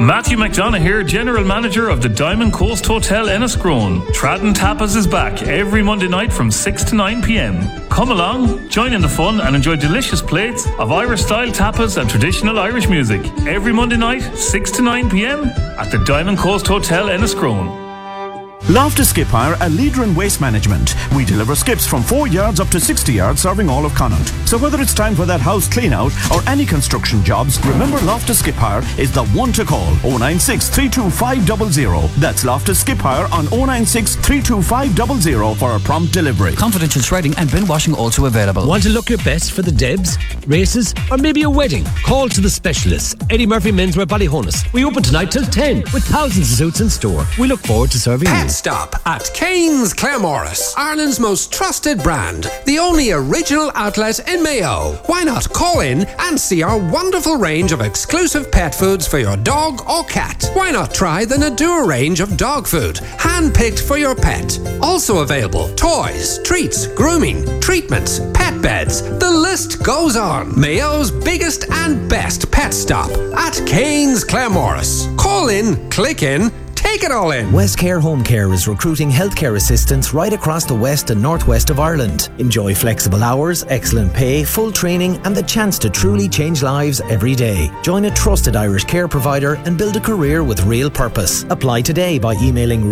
Matthew McDonough here, General Manager of the Diamond Coast Hotel Enniscrone. Tradden Tapas is back every Monday night from 6 to 9 p.m. Come along, join in the fun and enjoy delicious plates of Irish-style tapas and traditional Irish music. Every Monday night, 6 to 9 p.m. at the Diamond Coast Hotel Enniscrone. Loftus Skip Hire, a leader in waste management. We deliver skips from 4 yards up to 60 yards, serving all of Connaught. So whether it's time for that house clean out or any construction jobs, remember Loftus Skip Hire is the one to call. 096 325 00. That's Loftus Skip Hire on 096 325 00 for a prompt delivery. Confidential shredding and bin washing also available. Want to look your best for the Debs, races, or maybe a wedding? Call to the specialists. Eddie Murphy Menswear Ballyhonus. We open tonight till 10 with thousands of suits in store. We look forward to serving you. Stop at Kane's Claremorris, Ireland's most trusted brand, the only original outlet in Mayo. Why not call in and see our wonderful range of exclusive pet foods for your dog or cat? Why not try the Nadua range of dog food, hand-picked for your pet? Also available, toys, treats, grooming, treatments, pet beds. The list goes on. Mayo's biggest and best pet stop at Kane's Claremorris. Call in, click in, take it all in. Westcare Home Care is recruiting healthcare assistants right across the west and northwest of Ireland. Enjoy flexible hours, excellent pay, full training and the chance to truly change lives every day. Join a trusted Irish care provider and build a career with real purpose. Apply today by emailing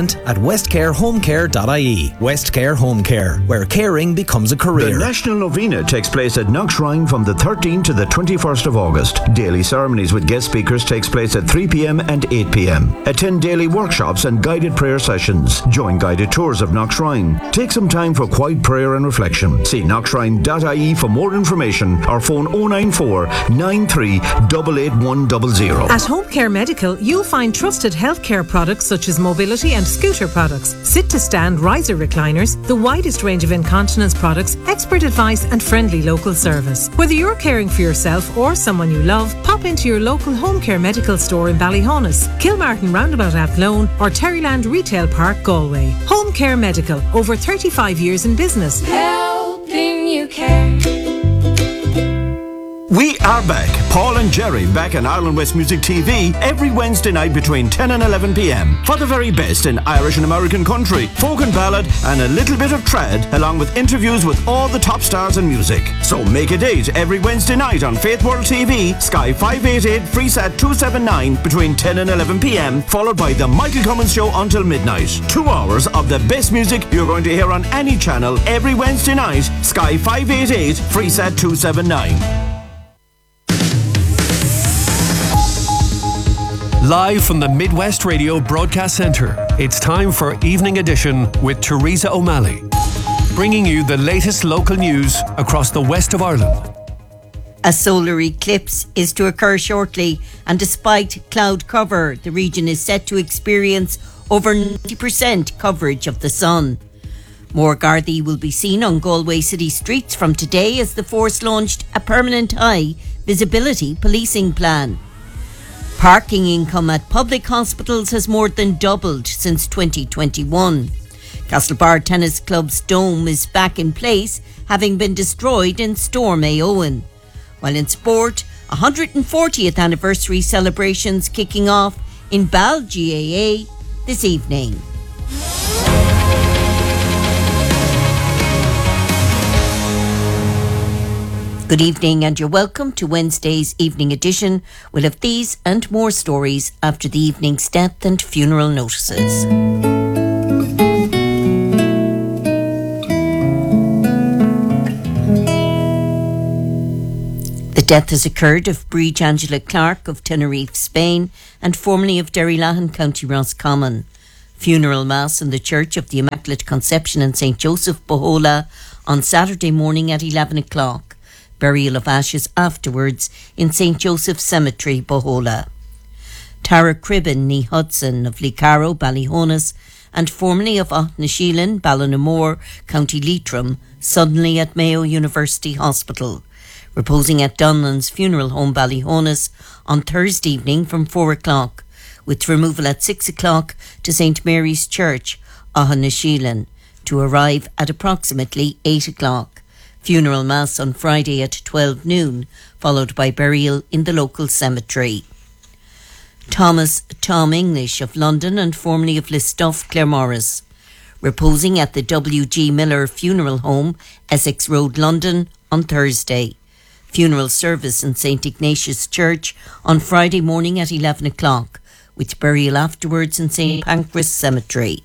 recruitment@westcarehomecare.ie. Westcare Home Care, where caring becomes a career. The National Novena takes place at Knockshrine from the 13th to the 21st of August. Daily ceremonies with guest speakers takes place at 3 p.m. and 8 p.m. Attend daily workshops and guided prayer sessions. Join guided tours of Knockshrine. Take some time for quiet prayer and reflection. See knockshrine.ie for more information or phone 094 93 88100. At Home Care Medical, you'll find trusted healthcare products such as mobility and scooter products, sit-to-stand riser recliners, the widest range of incontinence products, expert advice and friendly local service. Whether you're caring for yourself or someone you love, pop into your local Home Care Medical store in Ballyhonus, Kilmartin Roundabout Athlone or Terryland Retail Park, Galway. Home Care Medical, over 35 years in business. Helping you care. We are back. Paul and Jerry back on Ireland West Music TV every Wednesday night between 10 and 11 p.m. for the very best in Irish and American country, folk and ballad, and a little bit of trad, along with interviews with all the top stars in music. So make a date every Wednesday night on Faith World TV, Sky 588, Freesat 279 between 10 and 11 p.m, followed by the Michael Cummins Show until midnight. 2 hours of the best music you're going to hear on any channel every Wednesday night, Sky 588, Freesat 279. Live from the Midwest Radio Broadcast Centre, it's time for Evening Edition with Teresa O'Malley, bringing you the latest local news across the west of Ireland. A solar eclipse is to occur shortly, and despite cloud cover, the region is set to experience over 90% coverage of the sun. More Gardaí will be seen on Galway city streets from today as the force launched a permanent high visibility policing plan. Parking income at public hospitals has more than doubled since 2021. Castlebar Tennis Club's dome is back in place, having been destroyed in Storm Éowyn. While in sport, 140th anniversary celebrations kicking off in Bal GAA this evening. Good evening and you're welcome to Wednesday's Evening Edition. We'll have these and more stories after the evening's death and funeral notices. The death has occurred of Bríd Angela Clark of Tenerife, Spain, and formerly of Derrylahan, County Roscommon. Funeral Mass in the Church of the Immaculate Conception in St. Joseph, Bohola, on Saturday morning at 11 o'clock. Burial of ashes afterwards in St. Joseph Cemetery, Bohola. Tara Cribben ní Hudson of Licaro, Ballyhonus, and formerly of Aughnasheelin, Ballinamore, County Leitrim, suddenly at Mayo University Hospital. Reposing at Donlan's Funeral Home, Ballyhonus, on Thursday evening from 4 o'clock, with removal at 6 o'clock to St. Mary's Church, Aughnasheelin, to arrive at approximately 8 o'clock. Funeral Mass on Friday at 12 noon, followed by burial in the local cemetery. Thomas Tom English of London and formerly of Listoff, Claremorris, reposing at the W.G. Miller Funeral Home, Essex Road, London, on Thursday. Funeral service in St. Ignatius Church on Friday morning at 11 o'clock, with burial afterwards in St. Pancras Cemetery.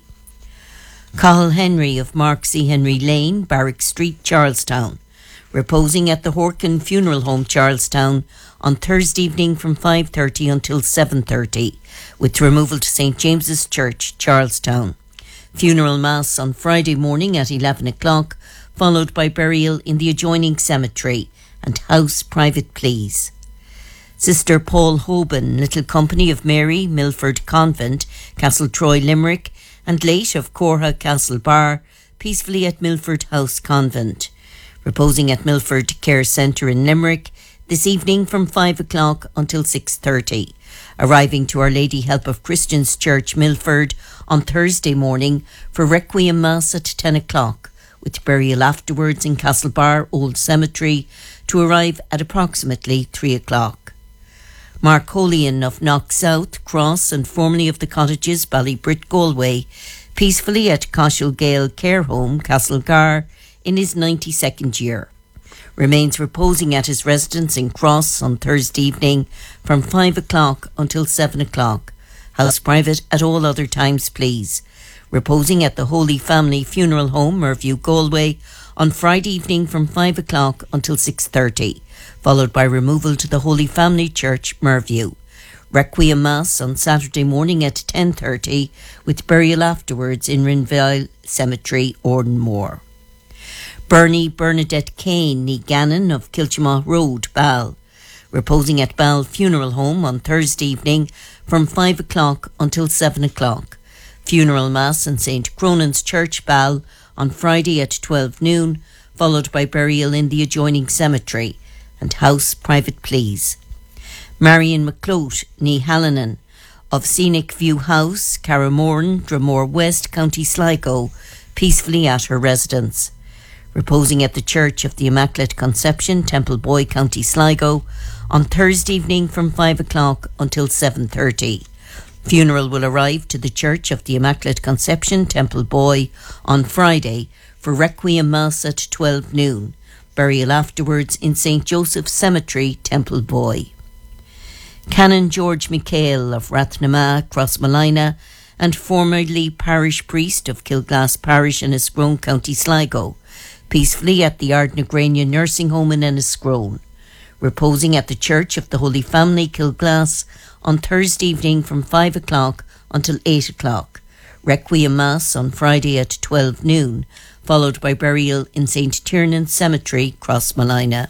Cathal Henry of Mark C. Henry Lane, Barrack Street, Charlestown, reposing at the Horkin Funeral Home, Charlestown, on Thursday evening from 5:30 until 7:30, with removal to St. James's Church, Charlestown. Funeral Mass on Friday morning at 11 o'clock, followed by burial in the adjoining cemetery, and house private please. Sister Paul Hoban, Little Company of Mary, Milford Convent, Castletroy, Limerick, and late of Corha, Castlebar, peacefully at Milford House Convent. Reposing at Milford Care Centre in Limerick, this evening from 5 o'clock until 6:30. Arriving to Our Lady Help of Christians Church, Milford, on Thursday morning for Requiem Mass at 10 o'clock, with burial afterwards in Castlebar Old Cemetery, to arrive at approximately 3 o'clock. Mark Holian of Knock South, Cross, and formerly of the Cottages, Ballybrit, Galway, peacefully at Cashel Gale Care Home, Castlegar, in his 92nd year. Remains reposing at his residence in Cross on Thursday evening from 5 o'clock until 7 o'clock. House private at all other times, please. Reposing at the Holy Family Funeral Home, Merview, Galway, on Friday evening from 5 o'clock until 6:30, followed by removal to the Holy Family Church, Merview. Requiem Mass on Saturday morning at 10:30, with burial afterwards in Rinville Cemetery, Ordenmore. Bernie Bernadette Kane, ní Gannon of Kilchamaugh Road, Ball, reposing at Ball Funeral Home on Thursday evening from 5 o'clock until 7 o'clock. Funeral Mass in St. Cronan's Church, Ball, on Friday at 12 noon, followed by burial in the adjoining cemetery, and house private please. Marion McCloat, ní Hallinan, of Scenic View House, Carramorn, Dromore West, County Sligo, peacefully at her residence. Reposing at the Church of the Immaculate Conception, Temple Boy, County Sligo, on Thursday evening from 5 o'clock until 7:30. Funeral will arrive to the Church of the Immaculate Conception, Temple Boy, on Friday for Requiem Mass at 12 noon. Burial afterwards in St. Joseph's Cemetery, Temple Boy. Canon George McHale of Rathnama, Crossmalina, and formerly parish priest of Kilglass Parish in Enniscrone, County Sligo, peacefully at the Ardnagrania Nursing Home in Enniscrone. Reposing at the Church of the Holy Family, Kilglass, on Thursday evening from 5 o'clock until 8 o'clock. Requiem Mass on Friday at 12 noon, followed by burial in St. Tiernan Cemetery, Crossmalina.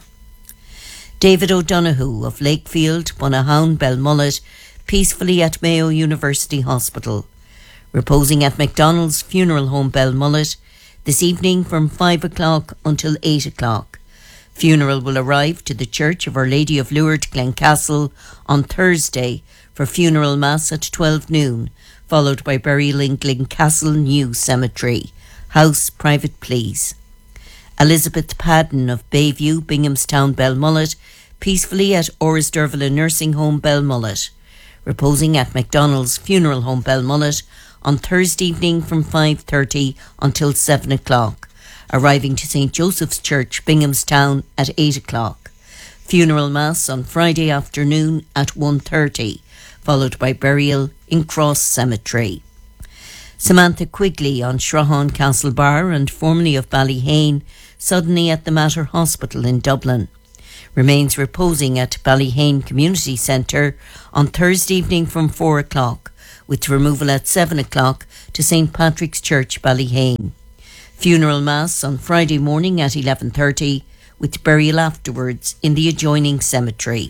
David O'Donoghue of Lakefield, Bunahown, Belmullet, peacefully at Mayo University Hospital. Reposing at McDonald's Funeral Home, Belmullet, this evening from 5 o'clock until 8 o'clock. Funeral will arrive to the Church of Our Lady of Lourdes, Glencastle, on Thursday for funeral mass at 12 noon, followed by burial in Glencastle New Cemetery. House private please. Elizabeth Padden of Bayview, Binghamstown, Belmullet, peacefully at Orisdervilla Nursing Home, Belmullet. Reposing at McDonald's Funeral Home, Belmullet, on Thursday evening from 5:30 until 7 o'clock. Arriving to St. Joseph's Church, Binghamstown, at 8 o'clock. Funeral Mass on Friday afternoon at 1:30, followed by burial in Cross Cemetery. Samantha Quigley on Shrahan Castlebar and formerly of Ballyhane, suddenly at the Mater Hospital in Dublin. Remains reposing at Ballyhane Community Centre on Thursday evening from 4 o'clock, with removal at 7 o'clock to St. Patrick's Church, Ballyhane. Funeral Mass on Friday morning at 11:30, with burial afterwards in the adjoining cemetery.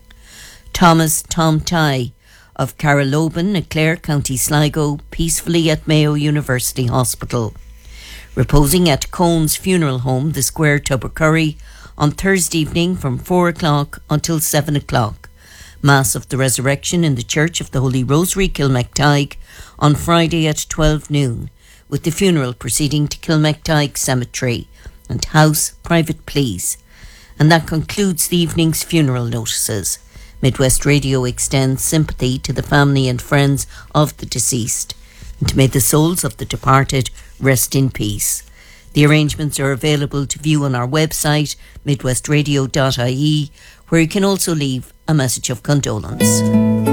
Thomas Tom Tighe of Carraloban, Clare, County Sligo, peacefully at Mayo University Hospital. Reposing at Cone's Funeral Home, the Square, Tubbercurry, on Thursday evening from 4 o'clock until 7 o'clock. Mass of the Resurrection in the Church of the Holy Rosary, Kilmactike, on Friday at 12 noon, with the funeral proceeding to Kilmactike Cemetery, and house private please. And that concludes the evening's funeral notices. Midwest Radio extends sympathy to the family and friends of the deceased, and may the souls of the departed rest in peace. The arrangements are available to view on our website, midwestradio.ie, where you can also leave a message of condolence.